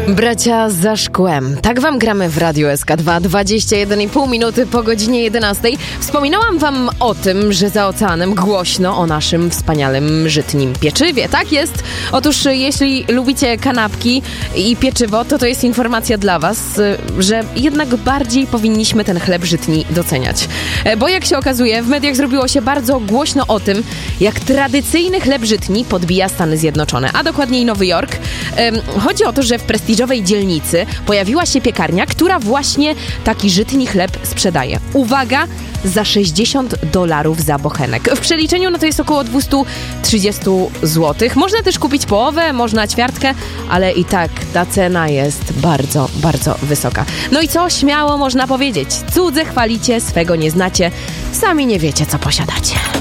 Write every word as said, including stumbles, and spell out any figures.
Bracia za szkłem. Tak wam gramy w Radiu S K dwa, dwadzieścia jeden i pół minuty po godzinie jedenastej. Wspominałam wam o tym, że za oceanem głośno o naszym wspaniałym żytnim pieczywie. Tak jest. Otóż jeśli lubicie kanapki i pieczywo, to to jest informacja dla was, że jednak bardziej powinniśmy ten chleb żytni doceniać. Bo jak się okazuje, w mediach zrobiło się bardzo głośno o tym, jak tradycyjny chleb żytni podbija Stany Zjednoczone, a dokładniej Nowy Jork. Chodzi o to, że w prestiżowej dzielnicy pojawiła się piekarnia, która właśnie taki żytni chleb sprzedaje. Uwaga, za sześćdziesiąt dolarów za bochenek. W przeliczeniu no to jest około dwieście trzydzieści złotych. Można też kupić połowę, można ćwiartkę, ale i tak ta cena jest bardzo, bardzo wysoka. No i co śmiało można powiedzieć? Cudze chwalicie, swego nie znacie, sami nie wiecie, co posiadacie.